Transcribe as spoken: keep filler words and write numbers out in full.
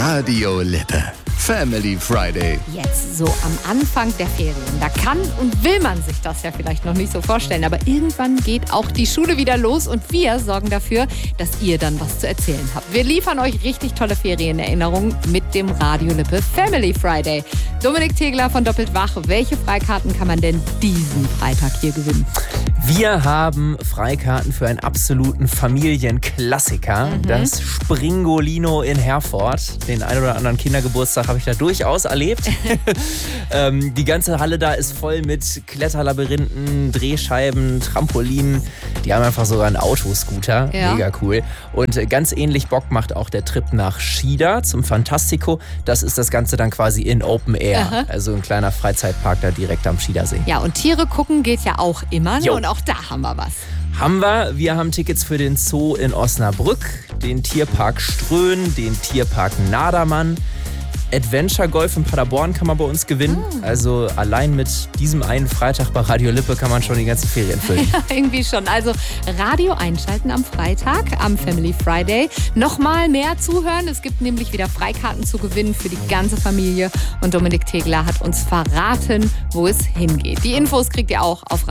Radio Lippe. Family Friday. Jetzt so am Anfang der Ferien. Da kann und will man sich das ja vielleicht noch nicht so vorstellen. Aber irgendwann geht auch die Schule wieder los und wir sorgen dafür, dass ihr dann was zu erzählen habt. Wir liefern euch richtig tolle Ferienerinnerungen mit dem Radio Lippe Family Friday. Dominik Tegler von Doppelt Wach. Welche Freikarten kann man denn diesen Freitag hier gewinnen? Wir haben Freikarten für einen absoluten Familienklassiker. Mhm. Das Springolino in Herford. Den ein oder anderen Kindergeburtstag habe ich da durchaus erlebt. ähm, die ganze Halle da ist voll mit Kletterlabyrinthen, Drehscheiben, Trampolinen. Die haben einfach sogar einen Autoscooter. Ja. Mega cool. Und äh, ganz ähnlich Bock macht auch der Trip nach Schieder zum Fantastico. Das ist das Ganze dann quasi in Open Air. Aha. Also ein kleiner Freizeitpark da direkt am Schiedersee. Ja, und Tiere gucken geht ja auch immer. Jo. Und auch da haben wir was. Haben wir. Wir haben Tickets für den Zoo in Osnabrück, den Tierpark Ströhen, den Tierpark Nadermann. Adventure Golf in Paderborn kann man bei uns gewinnen. Ah. Also allein mit diesem einen Freitag bei Radio Lippe kann man schon die ganzen Ferien füllen. Ja, irgendwie schon. Also Radio einschalten am Freitag, am Family Friday. Nochmal mehr zuhören. Es gibt nämlich wieder Freikarten zu gewinnen für die ganze Familie. Und Dominik Tegler hat uns verraten, wo es hingeht. Die Infos kriegt ihr auch auf